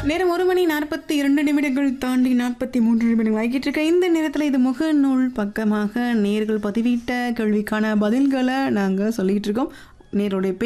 நேரம் 1:42 தாண்டி 43 ஆகிட்டு இருக்க இந்த நேரத்தில் இது முகநூல் பக்கமாக நேர்கள் பதிவிட்ட கேள்விக்கான பதில்களை நாங்கள் சொல்லிகிட்டு இருக்கோம். நேருடைய